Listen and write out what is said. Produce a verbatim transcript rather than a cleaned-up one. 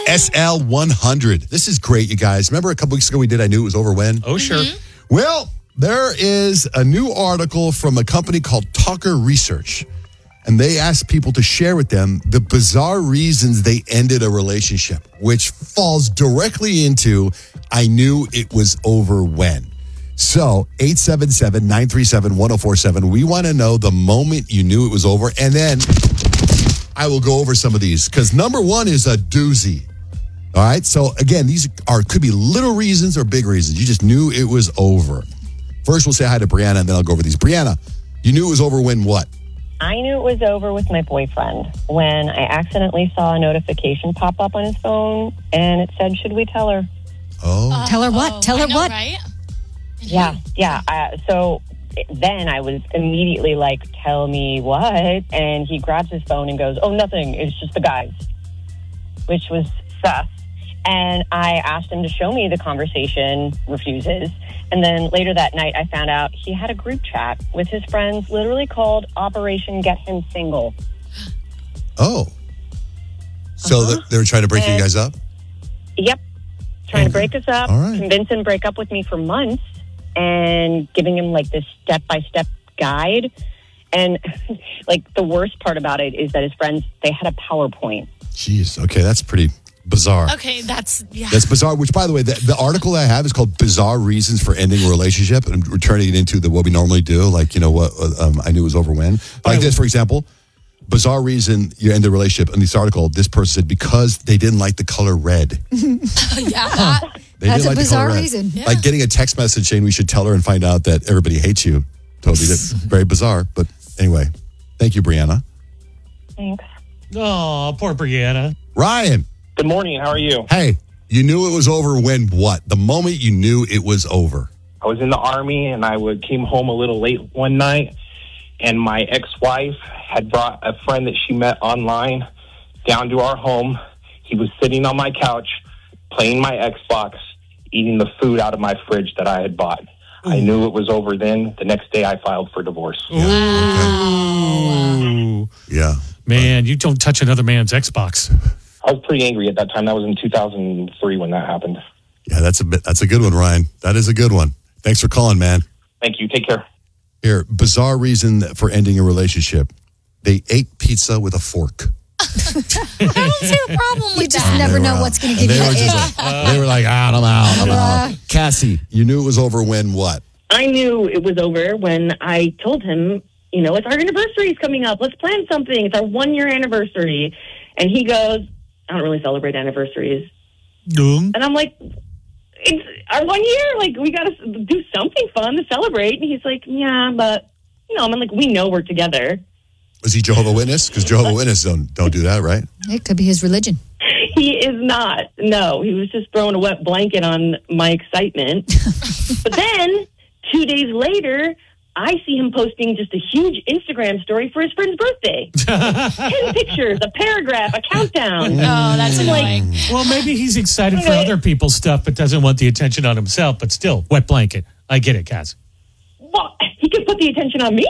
S L one hundred. This is great, you guys. Remember a couple weeks ago we did I Knew It Was Over When? Oh, sure. Mm-hmm. Well, there is a new article from a company called Tucker Research. And they asked people to share with them the bizarre reasons they ended a relationship, which falls directly into I Knew It Was Over When. So, eight seven seven, nine three seven, one oh four seven. We want to know the moment you knew it was over. And then I will go over some of these. Because number one is a doozy. All right? So, again, these are could be little reasons or big reasons. You just knew it was over. First, we'll say hi to Brianna, and then I'll go over these. Brianna, you knew it was over when what? I knew it was over with my boyfriend when I accidentally saw a notification pop up on his phone, and it said, should we tell her? Oh. Uh, Tell her what? oh, Tell her I know, what? Right? Yeah, yeah. Uh, so then I was immediately like, tell me what? And he grabs his phone and goes, oh, nothing. It's just the guys, which was sus. And I asked him to show me the conversation, refuses. And then later that night, I found out he had a group chat with his friends literally called Operation Get Him Single. Oh. So Uh-huh. th- they were trying to break And- you guys up? Yep. Trying to break us up, All right. convince him to break up with me for months, and giving him like this step-by-step guide. And like the worst part about it is that his friends, they had a PowerPoint. Jeez. Okay, that's pretty bizarre. Okay, that's, yeah. That's bizarre, which, by the way, the, the article I have is called Bizarre Reasons for Ending a Relationship, and we're turning it into the what we normally do, like, you know, what um, I Knew It Was Over When. Like this, for example, bizarre reason you end the relationship. In this article, this person said because they didn't like the color red. yeah. They That's didn't a like the bizarre color red. reason. Yeah. Like getting a text message saying we should tell her and find out that everybody hates you. Totally that's very bizarre. But anyway, thank you, Brianna. Thanks. Oh, poor Brianna. Ryan. Good morning. How are you? Hey, you knew it was over when what? The moment you knew it was over. I was in the Army, and I would came home a little late one night, and my ex-wife had brought a friend that she met online down to our home. He was sitting on my couch, playing my Xbox, eating the food out of my fridge that I had bought. Ooh. I knew it was over then. The next day, I filed for divorce. Ooh. Ooh. Yeah. Man, you don't touch another man's Xbox. I was pretty angry at that time. That was in two thousand three when that happened. Yeah, that's a bit, that's a good one, Ryan. That is a good one. Thanks for calling, man. Thank you. Take care. Here, bizarre reason for ending a relationship. They ate pizza with a fork. I don't see a problem with You just that. never They know were, what's going to and give you they were the just ick. like, They were like, ah, I'm out, I'm out. Cassie, you knew it was over when what? I knew it was over when I told him, you know, it's our anniversary is coming up. Let's plan something. It's our one-year anniversary. And he goes, I don't really celebrate anniversaries. Mm. And I'm like, it's our one year. Like, we got to do something fun to celebrate. And he's like, yeah, but, you know, I'm like, we know we're together. Was he Jehovah's Witness? Because Jehovah's Witness don't, don't do that, right? It could be his religion. He is not. No, he was just throwing a wet blanket on my excitement. But then, two days later, I see him posting just a huge Instagram story for his friend's birthday. Ten pictures, a paragraph, a countdown. Oh, that's annoying. Well, maybe he's excited for other people's stuff, but doesn't want the attention on himself. But still, wet blanket. I get it, Cass. Well, he could put the attention on me.